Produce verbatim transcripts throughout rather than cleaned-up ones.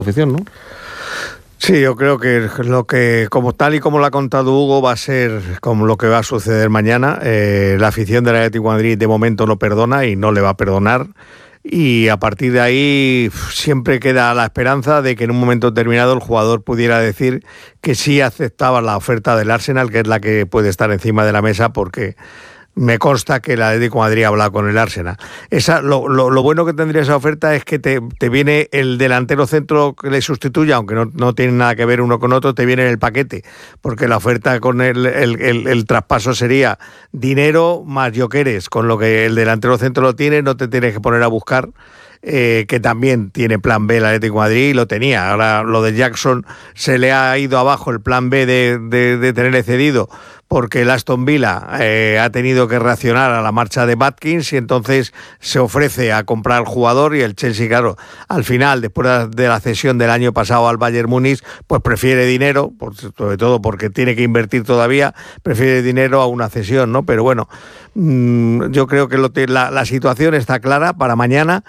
afición, ¿no? Sí, yo creo que lo que, como tal y como lo ha contado Hugo, va a ser como lo que va a suceder mañana. Eh, la afición del Atlético de Madrid de momento no perdona y no le va a perdonar. Y a partir de ahí siempre queda la esperanza de que en un momento determinado el jugador pudiera decir que sí aceptaba la oferta del Arsenal, que es la que puede estar encima de la mesa, porque me consta que el Atlético de Madrid ha hablado con el Arsenal. Esa, lo, lo, lo bueno que tendría esa oferta es que te, te viene el delantero centro que le sustituya, aunque no, no tiene nada que ver uno con otro, te viene en el paquete, porque la oferta con el, el, el, el traspaso sería dinero más Gyökeres, con lo que el delantero centro lo tiene, no te tienes que poner a buscar. Eh, que también tiene plan B el Atlético de Madrid y lo tenía. Ahora lo de Jackson se le ha ido abajo el plan B de, de, de tenerle cedido, porque el Aston Villa eh, ha tenido que reaccionar a la marcha de Watkins y entonces se ofrece a comprar al jugador, y el Chelsea, claro, al final, después de la cesión del año pasado al Bayern Múnich, pues prefiere dinero, por, sobre todo porque tiene que invertir todavía, prefiere dinero a una cesión, ¿no? Pero bueno, mmm, yo creo que lo, la, la situación está clara para mañana.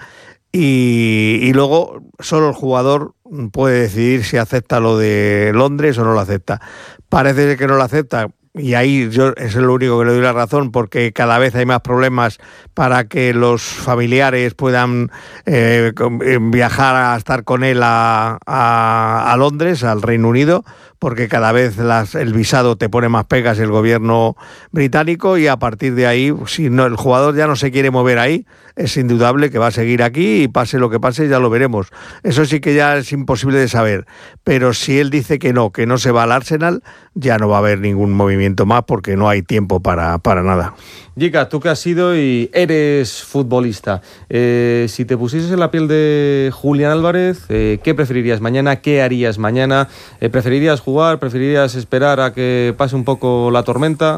Y, y luego solo el jugador puede decidir si acepta lo de Londres o no lo acepta. Parece que no lo acepta, y ahí yo es lo único que le doy la razón, porque cada vez hay más problemas para que los familiares puedan eh, viajar a estar con él a, a, a Londres, al Reino Unido, porque cada vez las, el visado te pone más pegas el gobierno británico, y a partir de ahí, si no, el jugador ya no se quiere mover ahí, es indudable que va a seguir aquí y pase lo que pase ya lo veremos. Eso sí que ya es imposible de saber, pero si él dice que no, que no se va al Arsenal, ya no va a haber ningún movimiento más, porque no hay tiempo para, para nada. Jica, tú que has sido y eres futbolista, eh, si te pusieses en la piel de Julián Álvarez, eh, ¿qué preferirías mañana? ¿Qué harías mañana? Eh, ¿Preferirías jugar? ¿Preferirías esperar a que pase un poco la tormenta?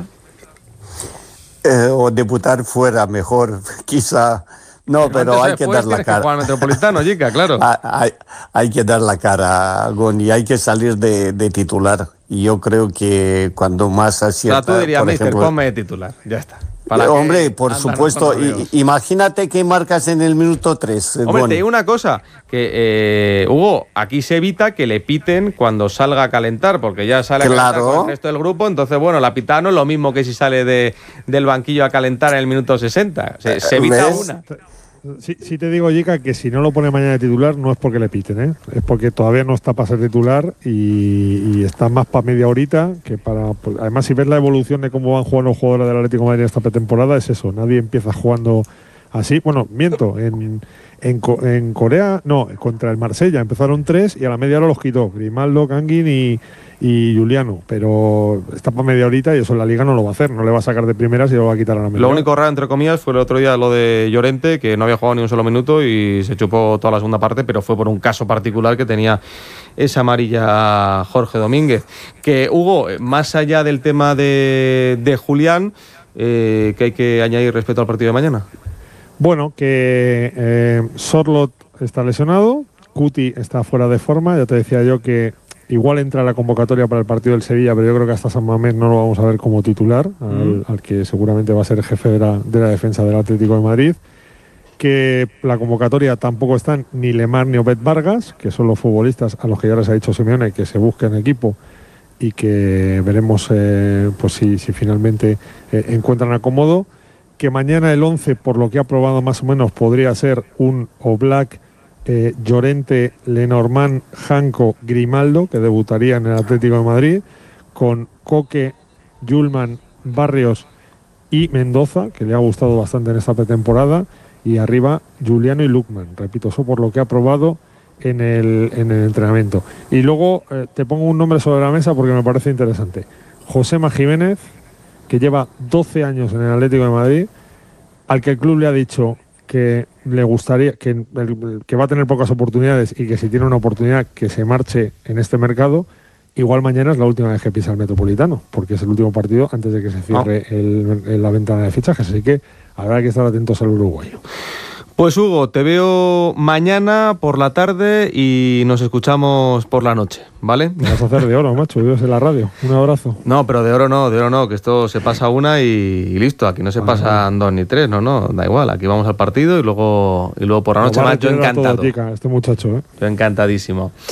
Eh, o debutar fuera, mejor, quizá. No, pero, pero hay que dar la cara. Que jugar Metropolitano, Jica, claro. hay, hay que dar la cara, Goni, hay que salir de, de titular. Y yo creo que cuando más acierta... O sea, tú dirías, por mister, ejemplo, ponme de titular, ya está. Eh, hombre, por supuesto, y, imagínate que marcas en el minuto tres. Hombre, Goni. Te digo una cosa, que eh, Hugo, aquí se evita que le piten cuando salga a calentar, porque ya sale claro. a calentar con el resto del grupo, entonces bueno, la pitada no es lo mismo que si sale de, del banquillo a calentar en el minuto sesenta, se, se evita ¿Ves? una. Sí, sí te digo, Jica, que si no lo pone mañana de titular no es porque le piten, ¿eh? Es porque todavía no está para ser titular y, y está más para media horita que para... Pues, además, si ves la evolución de cómo van jugando los jugadores del Atlético de Madrid esta pretemporada, es eso, nadie empieza jugando así. Bueno, miento, en, en, en Corea, no, contra el Marsella empezaron tres y a la media hora los quitó, Grimaldo, Kangin y... y Juliano, pero está para media horita y eso en la Liga no lo va a hacer, no le va a sacar de primeras y lo va a quitar a la media. Lo único raro, entre comillas, fue el otro día lo de Llorente, que no había jugado ni un solo minuto y se chupó toda la segunda parte, pero fue por un caso particular que tenía esa amarilla Jorge Domínguez. Que, Hugo, más allá del tema de, de Julián, eh, ¿qué hay que añadir respecto al partido de mañana? Bueno, que eh, Sorloth está lesionado, Cuti está fuera de forma, ya te decía yo que igual entra la convocatoria para el partido del Sevilla, pero yo creo que hasta San Mamés no lo vamos a ver como titular, mm. al, al que seguramente va a ser el jefe de la, de la defensa del Atlético de Madrid. Que la convocatoria tampoco están ni Lemar ni Obed Vargas, que son los futbolistas a los que ya les ha dicho Simeone que se busquen equipo y que veremos eh, pues si, si finalmente eh, encuentran acomodo. Que mañana el once, por lo que ha probado más o menos, podría ser un Oblak, Eh, Llorente, Lenormand, Janko, Grimaldo, que debutaría en el Atlético de Madrid, con Coque, Yulman, Barrios y Mendoza, que le ha gustado bastante en esta pretemporada, y arriba Juliano y Lukman. Repito, eso por lo que ha probado en el, en el entrenamiento. Y luego eh, te pongo un nombre sobre la mesa porque me parece interesante. Josema Jiménez, que lleva doce años en el Atlético de Madrid, al que el club le ha dicho que le gustaría, que, que va a tener pocas oportunidades y que si tiene una oportunidad que se marche en este mercado. Igual mañana es la última vez que pisa el Metropolitano, porque es el último partido antes de que se cierre oh. el, el, la ventana de fichajes, así que habrá que estar atentos al uruguayo. Pues Hugo, te veo mañana por la tarde y nos escuchamos por la noche, ¿vale? Me vas a hacer de oro, macho, vives en la radio. Un abrazo. No, pero de oro no, de oro no, que esto se pasa una y, y listo. Aquí no se ah, pasan no. dos ni tres, no, no, da igual. Aquí vamos al partido y luego, y luego por la noche más. Yo encantado. Todo, chica, este muchacho, ¿eh? Yo encantadísimo.